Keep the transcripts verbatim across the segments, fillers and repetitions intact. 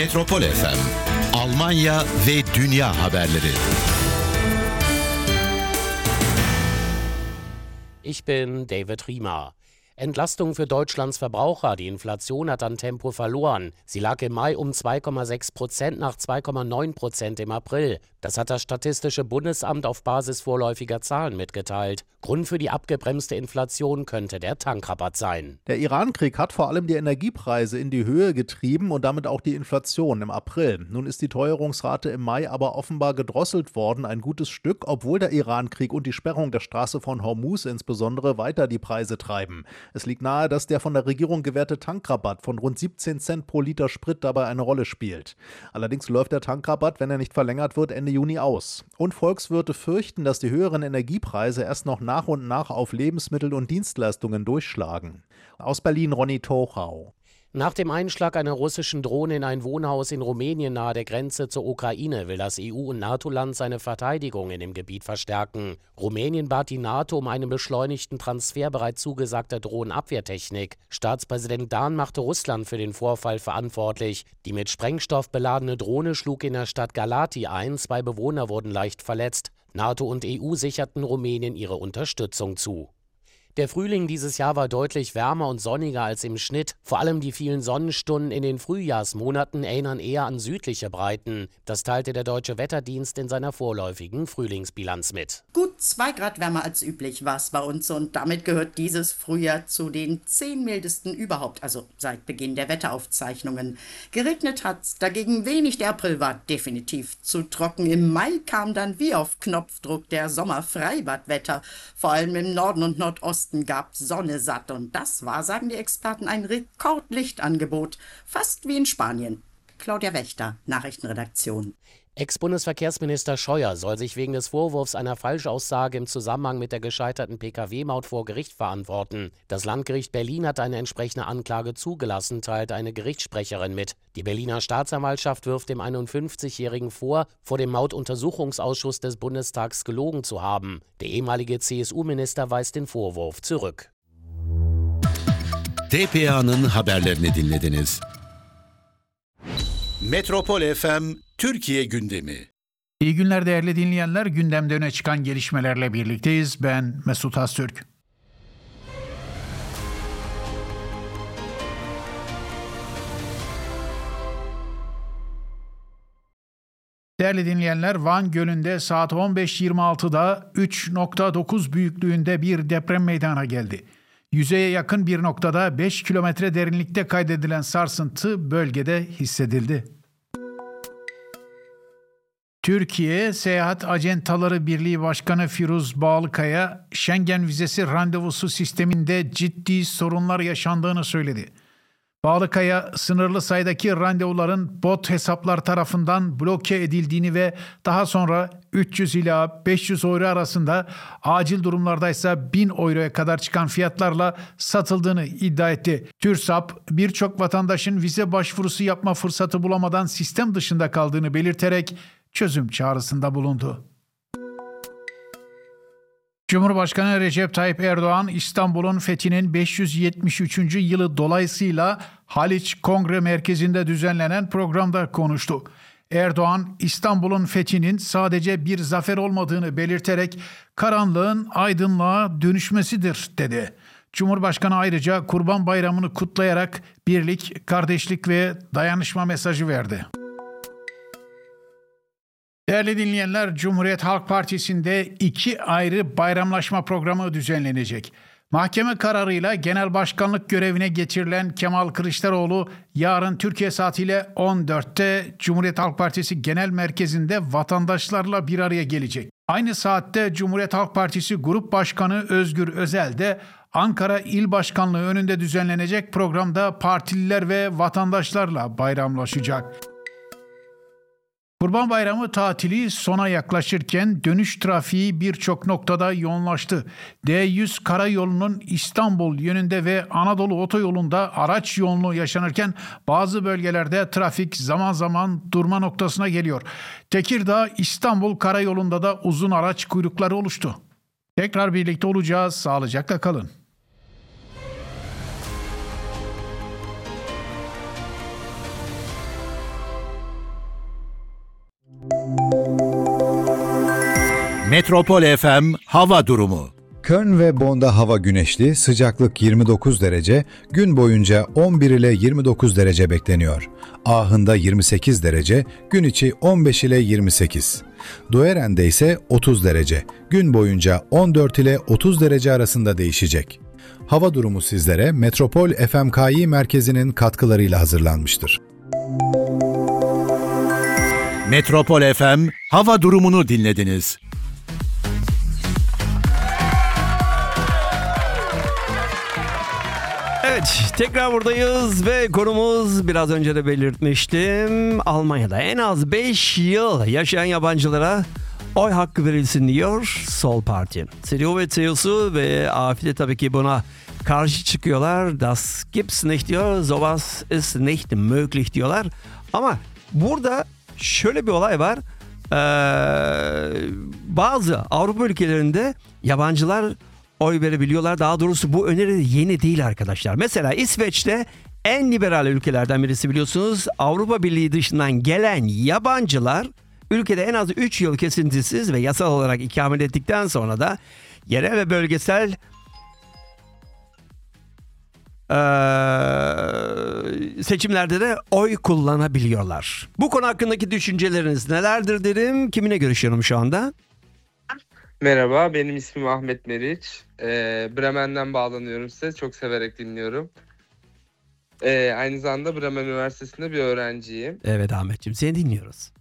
Metropol F M, Almanya ve dünya haberleri. Ich bin David Riemer. Entlastung für Deutschlands Verbraucher. Die Inflation hat an Tempo verloren. Sie lag im Mai um zwei Komma sechs Prozent nach zwei Komma neun Prozent im April. Das hat das Statistische Bundesamt auf Basis vorläufiger Zahlen mitgeteilt. Grund für die abgebremste Inflation könnte der Tankrabatt sein. Der Iran-Krieg hat vor allem die Energiepreise in die Höhe getrieben und damit auch die Inflation im April. Nun ist die Teuerungsrate im Mai aber offenbar gedrosselt worden, ein gutes Stück, obwohl der Iran-Krieg und die Sperrung der Straße von Hormuz insbesondere weiter die Preise treiben. Es liegt nahe, dass der von der Regierung gewährte Tankrabatt von rund siebzehn Cent pro Liter Sprit dabei eine Rolle spielt. Allerdings läuft der Tankrabatt, wenn er nicht verlängert wird, Ende Juni aus. Und Volkswirte fürchten, dass die höheren Energiepreise erst noch nach und nach auf Lebensmittel und Dienstleistungen durchschlagen. Aus Berlin Ronny Tochau. Nach dem Einschlag einer russischen Drohne in ein Wohnhaus in Rumänien nahe der Grenze zur Ukraine will das E U- und NATO-Land seine Verteidigung in dem Gebiet verstärken. Rumänien bat die NATO um einen beschleunigten Transfer bereits zugesagter Drohnenabwehrtechnik. Staatspräsident Dahn machte Russland für den Vorfall verantwortlich. Die mit Sprengstoff beladene Drohne schlug in der Stadt Galati ein, zwei Bewohner wurden leicht verletzt. NATO und E U sicherten Rumänien ihre Unterstützung zu. Der Frühling dieses Jahr war deutlich wärmer und sonniger als im Schnitt. Vor allem die vielen Sonnenstunden in den Frühjahrsmonaten erinnern eher an südliche Breiten. Das teilte der Deutsche Wetterdienst in seiner vorläufigen Frühlingsbilanz mit. Gut zwei Grad wärmer als üblich war es bei uns und damit gehört dieses Frühjahr zu den zehn mildesten überhaupt, also seit Beginn der Wetteraufzeichnungen. Geregnet hat's dagegen wenig, der April war definitiv zu trocken. Im Mai kam dann wie auf Knopfdruck der Sommerfreibadwetter, vor allem im Norden und Nordosten gab Sonne satt und das war, sagen die Experten, ein Rekordlichtangebot, fast wie in Spanien. Claudia Wächter, Nachrichtenredaktion. Ex-Bundesverkehrsminister Scheuer soll sich wegen des Vorwurfs einer Falschaussage im Zusammenhang mit der gescheiterten P K W-Maut vor Gericht verantworten. Das Landgericht Berlin hat eine entsprechende Anklage zugelassen, teilte eine Gerichtssprecherin mit. Die Berliner Staatsanwaltschaft wirft dem einundfünfzigjährigen vor, vor dem Mautuntersuchungsausschuss des Bundestags gelogen zu haben. Der ehemalige C S U-Minister weist den Vorwurf zurück. T P A'nın haberlerini dinlediniz. Metropol F M Türkiye gündemi. İyi günler değerli dinleyenler. Gündemde öne çıkan gelişmelerle birlikteyiz. Ben Mesut Öztürk. Değerli dinleyenler, Van Gölü'nde saat on beş yirmi altıda üç nokta dokuz büyüklüğünde bir deprem meydana geldi. Yüzeye yakın bir noktada beş kilometre derinlikte kaydedilen sarsıntı bölgede hissedildi. Türkiye Seyahat Acentaları Birliği Başkanı Firuz Bağlıkaya, Schengen vizesi randevusu sisteminde ciddi sorunlar yaşandığını söyledi. Bağlıkaya, sınırlı sayıdaki randevuların bot hesaplar tarafından bloke edildiğini ve daha sonra üç yüz ila beş yüz euro arasında, acil durumlardaysa bin euroya kadar çıkan fiyatlarla satıldığını iddia etti. TÜRSAP, birçok vatandaşın vize başvurusu yapma fırsatı bulamadan sistem dışında kaldığını belirterek çözüm çağrısında bulundu. Cumhurbaşkanı Recep Tayyip Erdoğan, İstanbul'un fethinin beş yüz yetmiş üçüncü yılı dolayısıyla Haliç Kongre Merkezi'nde düzenlenen programda konuştu. Erdoğan, İstanbul'un fethinin sadece bir zafer olmadığını belirterek karanlığın aydınlığa dönüşmesidir dedi. Cumhurbaşkanı ayrıca Kurban Bayramı'nı kutlayarak birlik, kardeşlik ve dayanışma mesajı verdi. Değerli dinleyenler, Cumhuriyet Halk Partisi'nde iki ayrı bayramlaşma programı düzenlenecek. Mahkeme kararıyla genel başkanlık görevine getirilen Kemal Kılıçdaroğlu yarın Türkiye saatiyle on dörtte Cumhuriyet Halk Partisi Genel Merkezi'nde vatandaşlarla bir araya gelecek. Aynı saatte Cumhuriyet Halk Partisi Grup Başkanı Özgür Özel de Ankara İl Başkanlığı önünde düzenlenecek programda partililer ve vatandaşlarla bayramlaşacak. Kurban Bayramı tatili sona yaklaşırken dönüş trafiği birçok noktada yoğunlaştı. D yüz karayolunun İstanbul yönünde ve Anadolu otoyolunda araç yoğunluğu yaşanırken bazı bölgelerde trafik zaman zaman durma noktasına geliyor. Tekirdağ İstanbul karayolunda da uzun araç kuyrukları oluştu. Tekrar birlikte olacağız. Sağlıcakla kalın. Metropol F M hava durumu. Köln ve Bonn'da hava güneşli, sıcaklık yirmi dokuz derece, gün boyunca on bir ile yirmi dokuz derece bekleniyor. Aachen'da yirmi sekiz derece, gün içi on beş ile yirmi sekiz. Dueren'de ise otuz derece, gün boyunca on dört ile otuz derece arasında değişecek. Hava durumu sizlere Metropol F M K I merkezinin katkılarıyla hazırlanmıştır. Metropol F M hava durumunu dinlediniz. Evet, tekrar buradayız ve konumuz biraz önce de belirtmiştim. Almanya'da en az beş yıl yaşayan yabancılara oy hakkı verilsin diyor Sol Parti. C D U ve C S U ve A F D tabii ki buna karşı çıkıyorlar. Das gibt's nicht diyor, sowas ist nicht möglich diyorlar. Ama burada şöyle bir olay var. Ee, bazı Avrupa ülkelerinde yabancılar oy verebiliyorlar. Daha doğrusu bu öneri yeni değil arkadaşlar. Mesela İsveç'te en liberal ülkelerden birisi biliyorsunuz. Avrupa Birliği dışından gelen yabancılar ülkede en az üç yıl kesintisiz ve yasal olarak ikamet ettikten sonra da yerel ve bölgesel Ee, seçimlerde de oy kullanabiliyorlar. Bu konu hakkındaki düşünceleriniz nelerdir dedim. Kiminle görüşüyorum şu anda? Merhaba, benim ismim Ahmet Meriç. Ee, Bremen'den bağlanıyorum size. Çok severek dinliyorum. Ee, aynı zamanda Bremen Üniversitesi'nde bir öğrenciyim. Evet Ahmetciğim, seni dinliyoruz.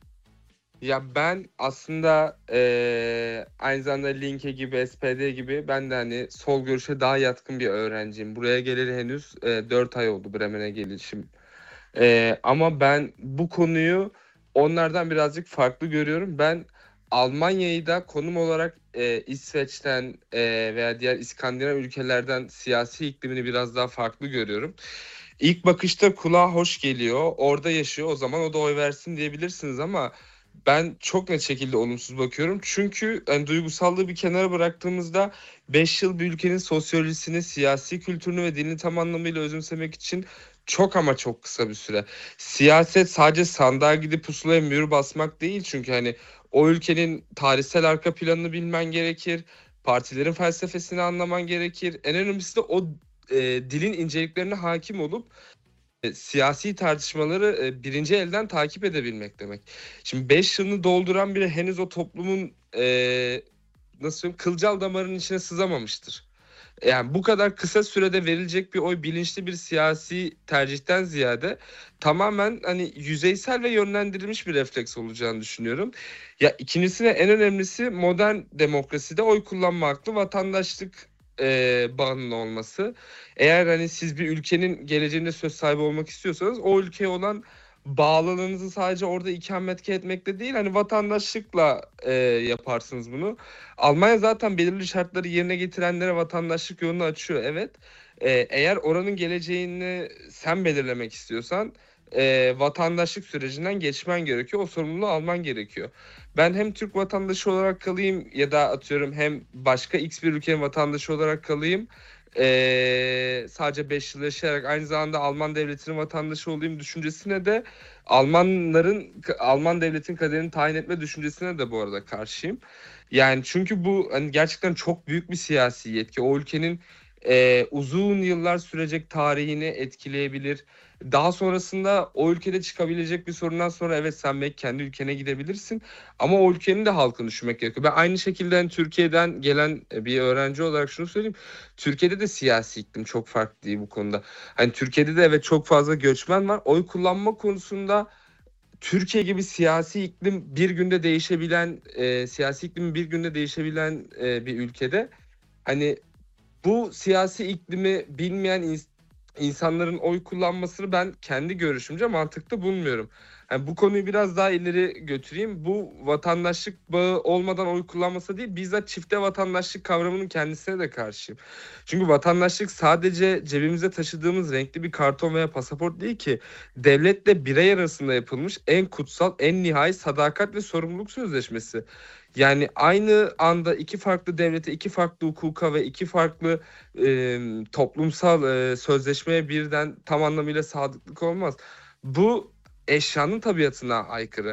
Ya ben aslında ee, aynı zamanda Linke gibi, S P D gibi ben de hani sol görüşe daha yatkın bir öğrenciyim. Buraya geleli henüz e, dört ay oldu Bremen'e gelişim. Ee, ama ben bu konuyu onlardan birazcık farklı görüyorum. Ben Almanya'yı da konum olarak e, İsveç'ten e, veya diğer İskandinav ülkelerden siyasi iklimini biraz daha farklı görüyorum. İlk bakışta kulağa hoş geliyor. Orada yaşıyor, o zaman o da oy versin diyebilirsiniz ama ben çok net şekilde olumsuz bakıyorum. Çünkü yani duygusallığı bir kenara bıraktığımızda beş yıl bir ülkenin sosyolojisini, siyasi kültürünü ve dilini tam anlamıyla özümsemek için çok ama çok kısa bir süre. Siyaset sadece sandığa gidip pusulaya mühür basmak değil, çünkü hani o ülkenin tarihsel arka planını bilmen gerekir. Partilerin felsefesini anlaman gerekir. En önemlisi de o e, dilin inceliklerine hakim olup e, siyasi tartışmaları e, birinci elden takip edebilmek demek. Şimdi beş yılını dolduran biri henüz o toplumun e, nasıl söyleyeyim, kılcal damarının içine sızamamıştır. Yani bu kadar kısa sürede verilecek bir oy bilinçli bir siyasi tercihten ziyade tamamen hani yüzeysel ve yönlendirilmiş bir refleks olacağını düşünüyorum. Ya ikincisi ve en önemlisi, modern demokraside oy kullanma hakkı vatandaşlık e, bağının olması. Eğer hani siz bir ülkenin geleceğinde söz sahibi olmak istiyorsanız o ülkeye olan bağlılığınızı sadece orada ikametgah etmekle değil, hani vatandaşlıkla e, yaparsınız bunu. Almanya zaten belirli şartları yerine getirenlere vatandaşlık yolunu açıyor, evet. E, eğer oranın geleceğini sen belirlemek istiyorsan e, vatandaşlık sürecinden geçmen gerekiyor. O sorumluluğu alman gerekiyor. Ben hem Türk vatandaşı olarak kalayım ya da atıyorum hem başka X bir ülkenin vatandaşı olarak kalayım. Ee, sadece beş yıl yaşayarak aynı zamanda Alman devletinin vatandaşı olayım düşüncesine de, Almanların Alman devletin kaderini tayin etme düşüncesine de bu arada karşıyım. Yani çünkü bu hani gerçekten çok büyük bir siyasi yetki. O ülkenin e, uzun yıllar sürecek tarihini etkileyebilir. Daha sonrasında o ülkede çıkabilecek bir sorundan sonra evet sen belki kendi ülkene gidebilirsin ama o ülkenin de halkını düşünmek gerekiyor. Ben aynı şekilde hani Türkiye'den gelen bir öğrenci olarak şunu söyleyeyim. Türkiye'de de siyasi iklim çok farklı değil bu konuda. Hani Türkiye'de de evet çok fazla göçmen var. Oy kullanma konusunda Türkiye gibi siyasi iklim bir günde değişebilen, e, siyasi iklimin bir günde değişebilen e, bir ülkede hani bu siyasi iklimi bilmeyen ins- insanların oy kullanmasını ben kendi görüşümce mantıklı bulmuyorum. Yani bu konuyu biraz daha ileri götüreyim. Bu vatandaşlık bağı olmadan oy kullanması değil, bizzat çifte vatandaşlık kavramının kendisine de karşıyım. Çünkü vatandaşlık sadece cebimize taşıdığımız renkli bir karton veya pasaport değil ki. Devletle birey arasında yapılmış en kutsal, en nihai sadakat ve sorumluluk sözleşmesi. Yani aynı anda iki farklı devlete, iki farklı hukuka ve iki farklı e, toplumsal e, sözleşmeye birden tam anlamıyla sadıklık olmaz. Bu eşyanın tabiatına aykırı.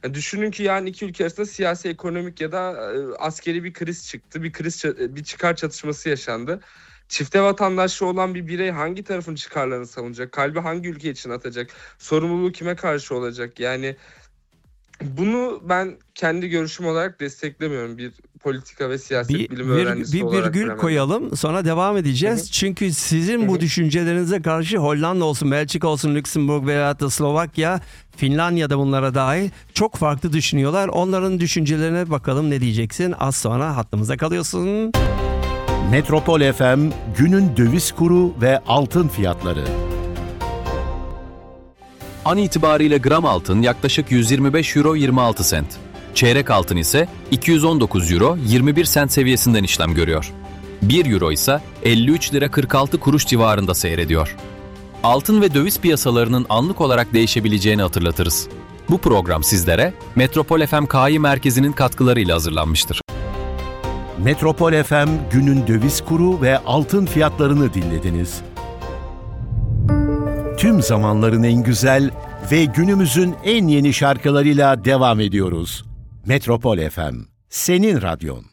Yani düşünün ki yani iki ülke arasında siyasi, ekonomik ya da e, askeri bir kriz çıktı. Bir kriz, bir çıkar çatışması yaşandı. Çifte vatandaşlığı olan bir birey hangi tarafın çıkarlarını savunacak? Kalbi hangi ülke için atacak? Sorumluluğu kime karşı olacak? Yani bunu ben kendi görüşüm olarak desteklemiyorum bir politika ve siyaset bir, bilimi bir, öğrencisi bir olarak. virgül koyalım, sonra devam edeceğiz. Hı hı. Çünkü sizin hı hı. bu düşüncelerinize karşı Hollanda olsun, Belçika olsun, Lüksemburg veya da Slovakya, Finlandiya da bunlara dahil çok farklı düşünüyorlar. Onların düşüncelerine bakalım, ne diyeceksin? Az sonra hattımıza kalıyorsun. Metropol F M günün döviz kuru ve altın fiyatları. An itibariyle gram altın yaklaşık yüz yirmi beş euro yirmi altı sent. Çeyrek altın ise iki yüz on dokuz euro yirmi bir sent seviyesinden işlem görüyor. bir euro ise elli üç lira kırk altı kuruş civarında seyrediyor. Altın ve döviz piyasalarının anlık olarak değişebileceğini hatırlatırız. Bu program sizlere Metropol F M K I merkezinin katkılarıyla hazırlanmıştır. Metropol F M günün döviz kuru ve altın fiyatlarını dinlediniz. Tüm zamanların en güzel ve günümüzün en yeni şarkılarıyla devam ediyoruz. Metropol F M, senin radyon.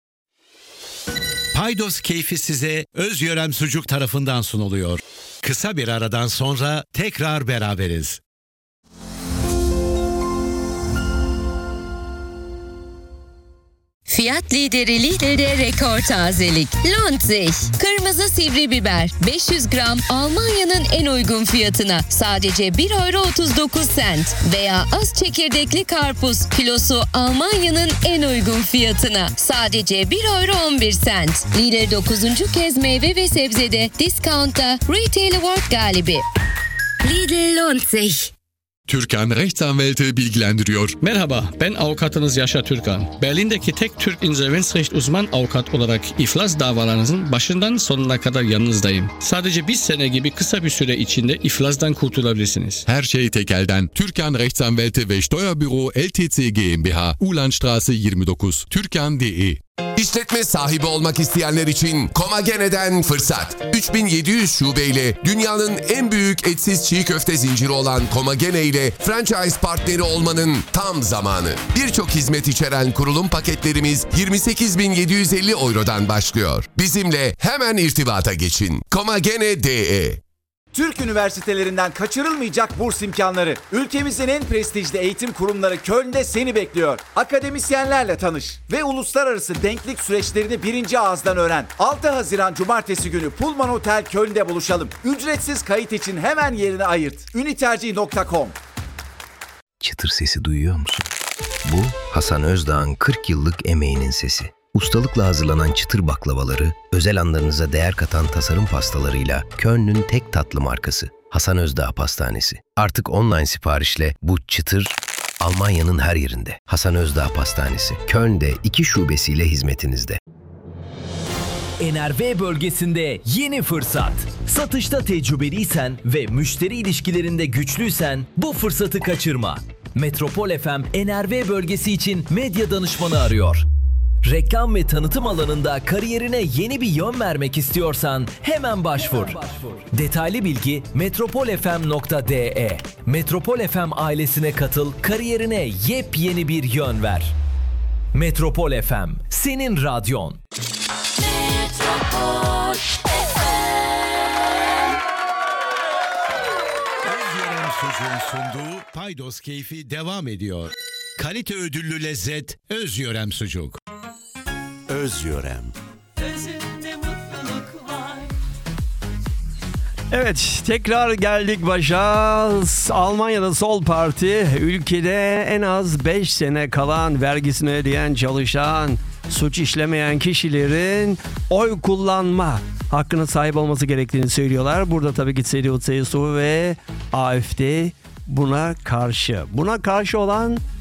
Paydos keyfi size Özyörem Sucuk tarafından sunuluyor. Kısa bir aradan sonra tekrar beraberiz. Fiyat lideri Lidl'de rekor tazelik. Lontzig. Kırmızı sivri biber. beş yüz gram Almanya'nın en uygun fiyatına. Sadece bir euro otuz dokuz sent. Veya az çekirdekli karpuz. Kilosu Almanya'nın en uygun fiyatına. Sadece bir euro on bir sent. Lidl dokuzuncu kez meyve ve sebzede Discount'ta Retail Award galibi. Lidl Lontzig. Türkan Rechtsanwälte bilgilendiriyor. Merhaba, ben avukatınız Yaşar Türkan. Berlin'deki tek Türk insolvensrecht uzman avukat olarak iflas davalarınızın başından sonuna kadar yanınızdayım. Sadece bir sene gibi kısa bir süre içinde iflasdan kurtulabilirsiniz. Her şey tek elden. Türkan Rechtsanwälte ve Steuerbüro L T C GmbH, Ulandstraße yirmi dokuz, türkan nokta de. İşletme sahibi olmak isteyenler için Komagene'den fırsat. üç bin yedi yüz şubeyle dünyanın en büyük etsiz çiğ köfte zinciri olan Komagene ile franchise partneri olmanın tam zamanı. Birçok hizmet içeren kurulum paketlerimiz yirmi sekiz bin yedi yüz elli eurodan başlıyor. Bizimle hemen irtibata geçin. Komagene nokta de. Türk üniversitelerinden kaçırılmayacak burs imkanları. Ülkemizin en prestijli eğitim kurumları Köln'de seni bekliyor. Akademisyenlerle tanış ve uluslararası denklik süreçlerini birinci ağızdan öğren. altı Haziran Cumartesi günü Pullman Otel Köln'de buluşalım. Ücretsiz kayıt için hemen yerini ayırt. Ünitercih nokta com. Çıtır sesi duyuyor musun? Bu Hasan Özdağ'ın kırk yıllık emeğinin sesi. Ustalıkla hazırlanan çıtır baklavaları, özel anlarınıza değer katan tasarım pastalarıyla Köln'ün tek tatlı markası Hasan Özdağ Pastanesi. Artık online siparişle bu çıtır Almanya'nın her yerinde. Hasan Özdağ Pastanesi, Köln'de iki şubesiyle hizmetinizde. N R V bölgesinde yeni fırsat. Satışta tecrübeliysen ve müşteri ilişkilerinde güçlüysen bu fırsatı kaçırma. Metropol F M N R V bölgesi için medya danışmanı arıyor. Reklam ve tanıtım alanında kariyerine yeni bir yön vermek istiyorsan hemen başvur. Detaylı bilgi metropol f m nokta d e. Metropol F M ailesine katıl, kariyerine yepyeni bir yön ver. Metropol F M, senin radyon. Metropol F M. Özyörem Sucuğun sunduğu Paydos keyfi devam ediyor. Kalite ödüllü lezzet Özyörem Sucuk. Özyörem. Evet, tekrar geldik başa. Almanya'da Sol Parti ülkede en az beş sene kalan, vergisini ödeyen, çalışan, suç işlemeyen kişilerin oy kullanma hakkına sahip olması gerektiğini söylüyorlar. Burada tabii ki C D U, C S U ve A F D buna karşı. Buna karşı olan